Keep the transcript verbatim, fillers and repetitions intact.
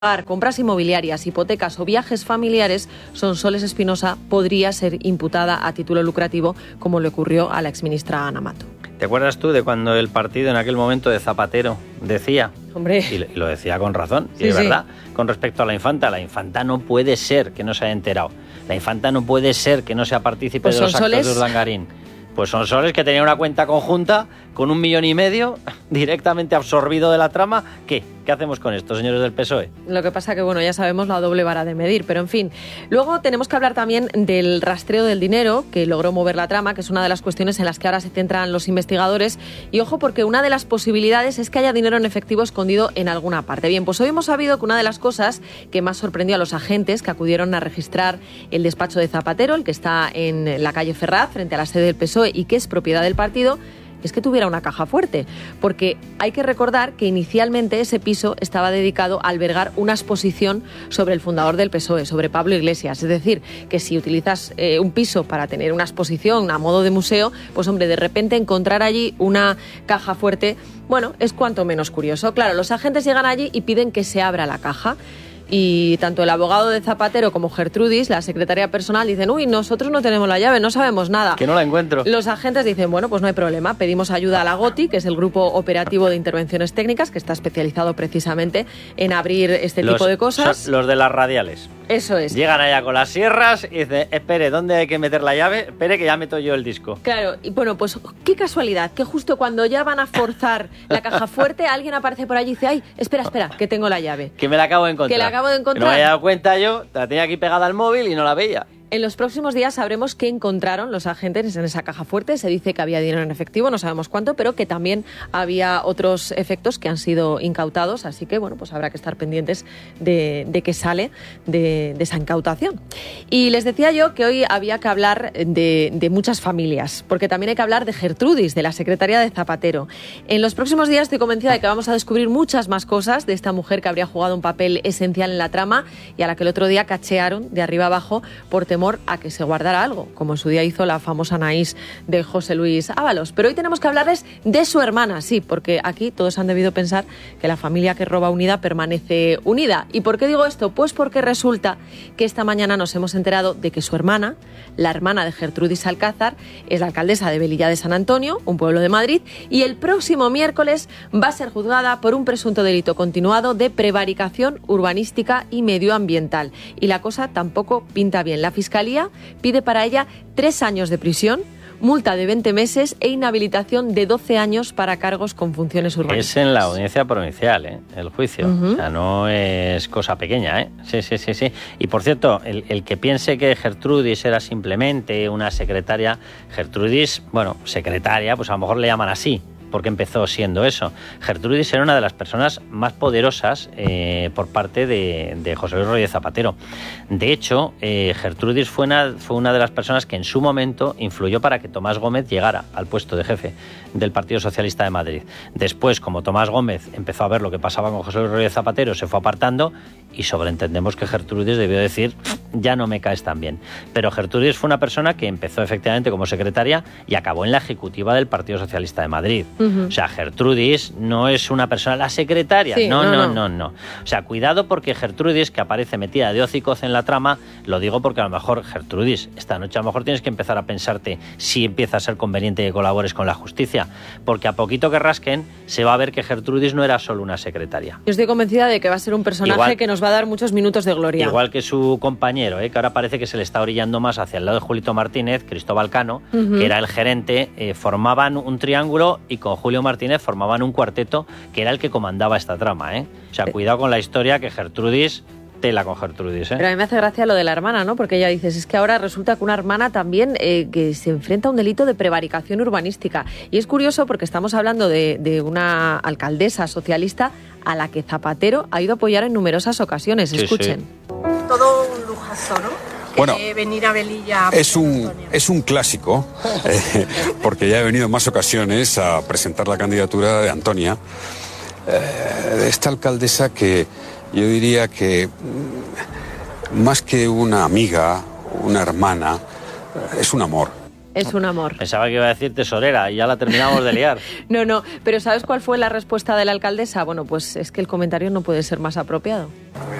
compras inmobiliarias, hipotecas o viajes familiares, Sonsoles Espinosa podría ser imputada a título lucrativo, como le ocurrió a la exministra Ana Mato. ¿Te acuerdas tú de cuando el partido en aquel momento de Zapatero decía, Hombre, y lo decía con razón, sí, y es sí. verdad, con respecto a la infanta, la infanta no puede ser que no se haya enterado, la infanta no puede ser que no sea partícipe pues de los Sonsoles... actos de Urdangarín? Pues Sonsoles, que tenía una cuenta conjunta con un millón y medio directamente absorbido de la trama. ¿Qué? ¿Qué hacemos con esto, señores del P S O E? Lo que pasa que, bueno, ya sabemos la doble vara de medir, pero en fin. Luego tenemos que hablar también del rastreo del dinero que logró mover la trama, que es una de las cuestiones en las que ahora se centran los investigadores. Y ojo, porque una de las posibilidades es que haya dinero en efectivo escondido en alguna parte. Bien, pues hoy hemos sabido que una de las cosas que más sorprendió a los agentes que acudieron a registrar el despacho de Zapatero, el que está en la calle Ferraz, frente a la sede del P S O E y que es propiedad del partido, es que tuviera una caja fuerte, porque hay que recordar que inicialmente ese piso estaba dedicado a albergar una exposición sobre el fundador del P S O E, sobre Pablo Iglesias. Es decir, que si utilizas eh, un piso para tener una exposición a modo de museo, pues hombre, de repente encontrar allí una caja fuerte, bueno, es cuanto menos curioso. Claro, los agentes llegan allí y piden que se abra la caja. Y tanto el abogado de Zapatero como Gertrudis, la secretaria personal, dicen, uy, nosotros no tenemos la llave, no sabemos nada. Que no la encuentro. Los agentes dicen, bueno, pues no hay problema, pedimos ayuda a la GOTI, que es el Grupo Operativo de Intervenciones Técnicas, que está especializado precisamente en abrir este los, tipo de cosas. Los de las radiales. Eso es. Llegan allá con las sierras y dicen, espere, ¿dónde hay que meter la llave? Espere que ya meto yo el disco. Claro, y bueno, pues qué casualidad, que justo cuando ya van a forzar la caja fuerte, alguien aparece por allí y dice, ay, espera, espera, que tengo la llave. Que me la acabo de encontrar. Que la acabo de encontrar. Que no me había dado cuenta yo, la tenía aquí pegada al móvil y no la veía. En los próximos días sabremos qué encontraron los agentes en esa caja fuerte. Se dice que había dinero en efectivo, no sabemos cuánto, pero que también había otros efectos que han sido incautados. Así que, bueno, pues habrá que estar pendientes de, de qué sale de, de esa incautación. Y les decía yo que hoy había que hablar de, de muchas familias, porque también hay que hablar de Gertrudis, de la secretaria de Zapatero. En los próximos días estoy convencida de que vamos a descubrir muchas más cosas de esta mujer que habría jugado un papel esencial en la trama y a la que el otro día cachearon de arriba abajo por temor a que se guardara algo, como en su día hizo la famosa Anaís de José Luis Ábalos. Pero hoy tenemos que hablarles de su hermana, sí, porque aquí todos han debido pensar que la familia que roba unida permanece unida. ¿Y por qué digo esto? Pues porque resulta que esta mañana nos hemos enterado de que su hermana, la hermana de Gertrudis Alcázar, es la alcaldesa de Velilla de San Antonio, un pueblo de Madrid, y el próximo miércoles va a ser juzgada por un presunto delito continuado de prevaricación urbanística y medioambiental. Y la cosa tampoco pinta bien. La Fiscalía pide para ella tres años de prisión, multa de veinte meses e inhabilitación de doce años para cargos con funciones urbanísticas. Es en la audiencia provincial, ¿eh? El juicio. Uh-huh. O sea, no es cosa pequeña, ¿eh? Sí, sí, sí, sí. Y por cierto, el, el que piense que Gertrudis era simplemente una secretaria, Gertrudis, bueno, secretaria, pues a lo mejor le llaman así, porque empezó siendo eso. Gertrudis era una de las personas más poderosas eh, por parte de, de José Luis Rodríguez Zapatero. De hecho, eh, Gertrudis fue una, fue una de las personas que en su momento influyó para que Tomás Gómez llegara al puesto de jefe del Partido Socialista de Madrid. Después, como Tomás Gómez empezó a ver lo que pasaba con José Luis Rodríguez Zapatero, se fue apartando y sobreentendemos que Gertrudis debió decir, ya no me caes tan bien. Pero Gertrudis fue una persona que empezó efectivamente como secretaria y acabó en la ejecutiva del Partido Socialista de Madrid. Uh-huh. O sea, Gertrudis no es una persona, la secretaria, sí, no, no, no, no, no. O sea, cuidado porque Gertrudis, que aparece metida de hocicoz en la trama, lo digo porque a lo mejor, Gertrudis, esta noche a lo mejor tienes que empezar a pensarte si empieza a ser conveniente que colabores con la justicia, porque a poquito que rasquen se va a ver que Gertrudis no era solo una secretaria. Yo estoy convencida de que va a ser un personaje igual, que nos va a dar muchos minutos de gloria. Igual que su compañero, ¿eh? Que ahora parece que se le está orillando más hacia el lado de Julito Martínez, Cristóbal Cano, uh-huh. que era el gerente, eh, formaban un triángulo y con Julio Martínez formaban un cuarteto que era el que comandaba esta trama, ¿eh? O sea, cuidado con la historia que Gertrudis, tela con Gertrudis, ¿eh? Pero a mí me hace gracia lo de la hermana, ¿no? Porque ella dice, es que ahora resulta que una hermana también eh, que se enfrenta a un delito de prevaricación urbanística. Y es curioso porque estamos hablando de, de una alcaldesa socialista a la que Zapatero ha ido a apoyar en numerosas ocasiones. Sí, escuchen. Sí. Todo un lujazo, ¿no? Bueno, venir a Velilla es un, es un clásico, eh, porque ya he venido en más ocasiones a presentar la candidatura de Antonia, eh, de esta alcaldesa que yo diría que más que una amiga, una hermana, es un amor. Es un amor. Pensaba que iba a decir tesorera y ya la terminamos de liar. No, no, pero ¿sabes cuál fue la respuesta de la alcaldesa? Bueno, pues es que el comentario no puede ser más apropiado.